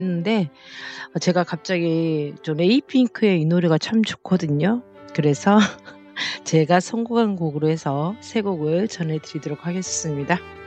했는데 제가 갑자기 좀 에이핑크의 이 노래가 참 좋거든요. 그래서 제가 선곡한 곡으로 해서 3 곡을 전해 드리도록 하겠습니다.